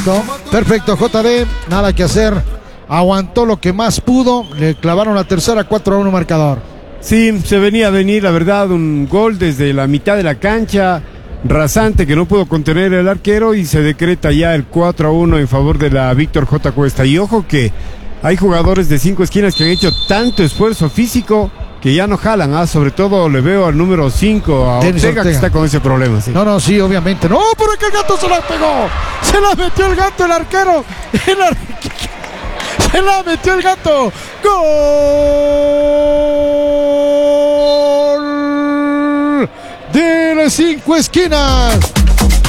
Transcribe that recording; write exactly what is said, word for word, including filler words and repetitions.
Perfecto, perfecto, J D, nada que hacer. Aguantó lo que más pudo. Le clavaron la tercera, cuatro a uno marcador. Sí, se venía a venir, la verdad, un gol desde la mitad de la cancha, rasante, que no pudo contener el arquero, y se decreta ya el cuatro a uno en favor de la Víctor J. Cuesta. Y ojo que hay jugadores de cinco esquinas que han hecho tanto esfuerzo físico que ya no jalan, ¿ah? Sobre todo le veo al número cinco, a Ortega, Ortega, que está con ese problema. ¿Sí? No, no, sí, obviamente. No, pero que el gato se la pegó. Se la metió el gato, el arquero. El ar... Se la metió el gato. Gol de las cinco esquinas.